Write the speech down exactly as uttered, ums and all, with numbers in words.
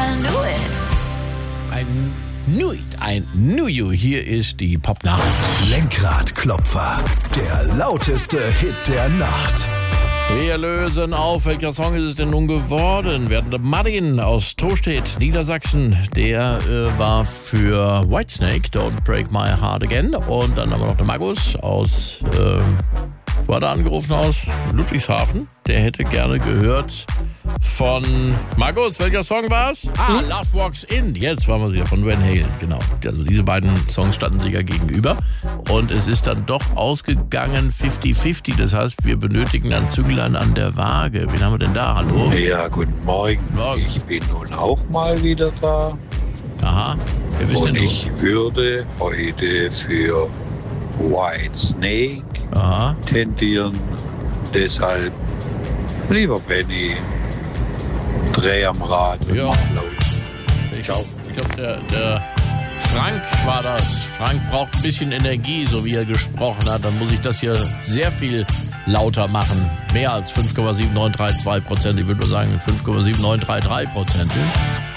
I knew it. Ein Nuit, ein Nuju. Hier ist die Popnacht. Lenkradklopfer, der lauteste Hit der Nacht. Wir lösen auf, welcher Song ist es denn nun geworden? Wir hatten den Martin aus Tostedt, Niedersachsen. Der äh, war für Whitesnake, Don't Break My Heart Again. Und dann haben wir noch den Markus aus, äh, wo hat er angerufen, aus Ludwigshafen. Der hätte gerne gehört von Markus, welcher Song war's? Ah, Love Walks In. Jetzt waren wir sie ja von Van Halen, genau. Also diese beiden Songs standen sich ja gegenüber. Und es ist dann doch ausgegangen fünfzig fünfzig. Das heißt, wir benötigen ein Zünglein an der Waage. Wen haben wir denn da? Hallo? Ja, guten Morgen. Morgen. Ich bin nun auch mal wieder da. Aha. Wer bist denn Und du? ich würde heute für Whitesnake Aha. tendieren. Deshalb, lieber Benny, dreh am Rad und Ja. mach laut. Ich glaube, glaub, der, der Frank war das. Frank braucht ein bisschen Energie, so wie er gesprochen hat. Dann muss ich das hier sehr viel lauter machen. Mehr als fünf Komma sieben neun drei zwei Prozent. Ich würde nur sagen fünf Komma sieben neun drei drei Prozent.